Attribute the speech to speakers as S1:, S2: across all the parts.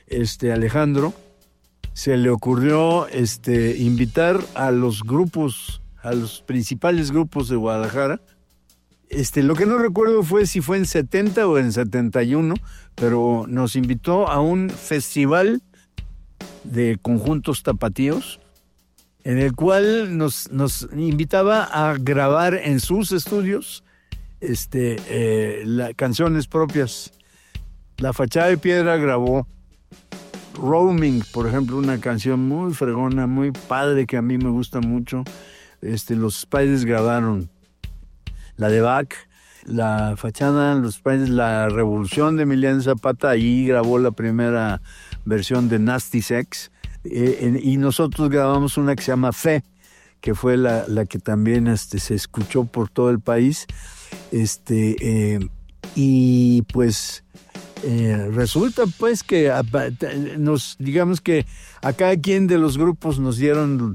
S1: Alejandro, se le ocurrió invitar a los grupos, a los principales grupos de Guadalajara. Lo que no recuerdo fue si fue en 70 o en 71, pero nos invitó a un festival de conjuntos tapatíos, en el cual nos invitaba a grabar en sus estudios canciones propias. La Fachada de Piedra grabó Roaming, por ejemplo, una canción muy fregona, muy padre, que a mí me gusta mucho. Los Spiders grabaron la de Bach, la Fachada, los Spiders, la Revolución de Emiliano Zapata, ahí grabó la primera versión de Nasty Sex, y nosotros grabamos una que se llama Fe, que fue la que también se escuchó por todo el país, y pues resulta pues que digamos que a cada quien de los grupos nos dieron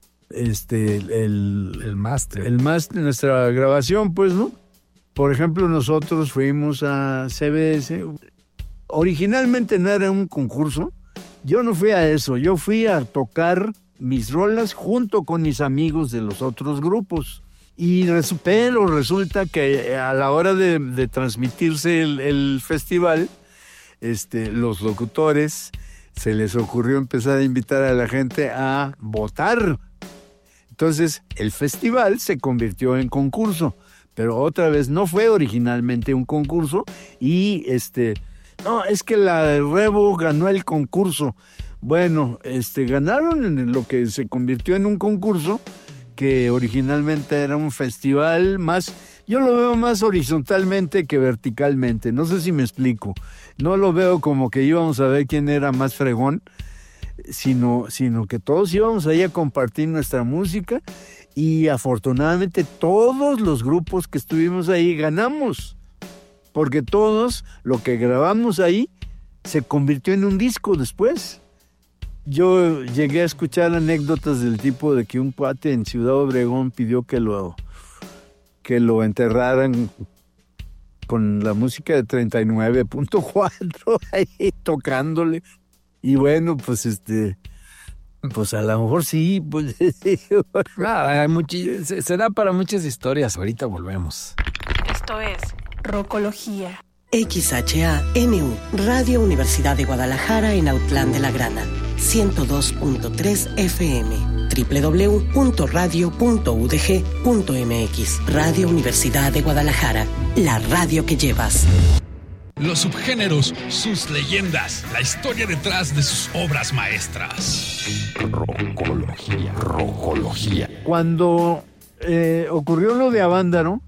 S1: el máster de nuestra grabación, pues, ¿no? Por ejemplo, nosotros fuimos a CBS. Originalmente no era un concurso. Yo no fui a eso. Yo fui a tocar mis rolas junto con mis amigos de los otros grupos. Pero resulta que a la hora de transmitirse el festival, los locutores se les ocurrió empezar a invitar a la gente a votar. Entonces, el festival se convirtió en concurso, pero otra vez no fue originalmente un concurso y no, es que la Revo ganó el concurso. Bueno, ganaron en lo que se convirtió en un concurso que originalmente era un festival más, yo lo veo más horizontalmente que verticalmente, no sé si me explico. No lo veo como que íbamos a ver quién era más fregón, sino que todos íbamos ahí a compartir nuestra música y afortunadamente todos los grupos que estuvimos ahí ganamos, porque todos lo que grabamos ahí se convirtió en un disco después. Yo llegué a escuchar anécdotas del tipo de que un cuate en Ciudad Obregón pidió que lo enterraran con la música de 39.4 ahí tocándole. Y bueno, pues pues a lo mejor sí, pues
S2: nada, se da para muchas historias. Ahorita volvemos.
S3: Esto es Rocología.
S4: XHANU, Radio Universidad de Guadalajara en Autlán de la Grana, 102.3 FM, www.radio.udg.mx. Radio Universidad de Guadalajara, la radio que llevas.
S5: Los subgéneros, sus leyendas, la historia detrás de sus obras maestras. Rocología.
S1: Cuando ocurrió lo de Avándaro,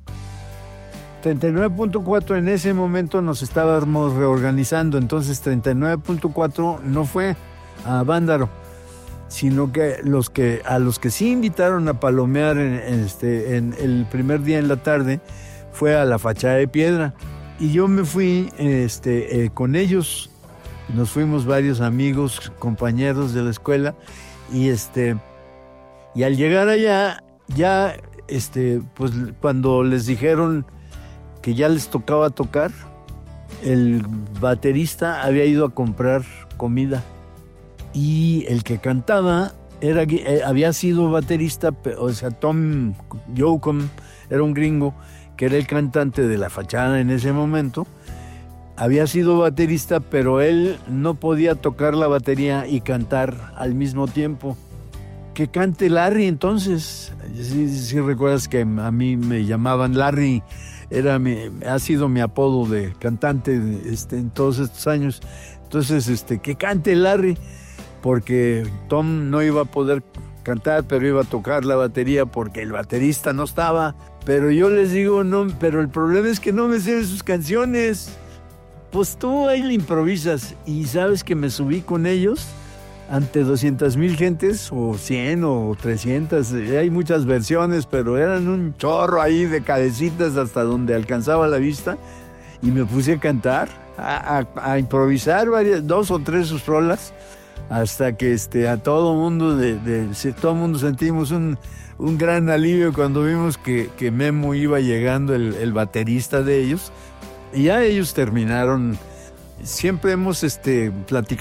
S1: 39.4 en ese momento nos estábamos reorganizando, entonces 39.4 no fue a Avándaro, sino que a los que sí invitaron a palomear en el primer día en la tarde fue a la Fachada de Piedra. Y yo me fui con ellos, nos fuimos varios amigos, compañeros de la escuela, y al llegar allá, ya, pues cuando les dijeron que ya les tocaba tocar, el baterista había ido a comprar comida, y el que cantaba había sido baterista, o sea, Tom Yocum era un gringo, que era el cantante de La Fachada en ese momento. Había sido baterista, pero él no podía tocar la batería y cantar al mismo tiempo. Que cante Larry entonces. Sí recuerdas que a mí me llamaban Larry, ha sido mi apodo de cantante en todos estos años. Entonces, que cante Larry, porque Tom no iba a poder cantar, pero iba a tocar la batería porque el baterista no estaba. Pero yo les digo, no, pero el problema es que no me sé sus canciones. Pues tú ahí le improvisas, y sabes que me subí con ellos ante 200,000 gentes, o 100 o 300, hay muchas versiones, pero eran un chorro ahí de cabecitas hasta donde alcanzaba la vista, y me puse a cantar, a improvisar dos o tres sus rolas, hasta que a todo mundo todo mundo sentimos un gran alivio cuando vimos que Memo iba llegando, el baterista de ellos, y ya ellos terminaron. Siempre hemos platicado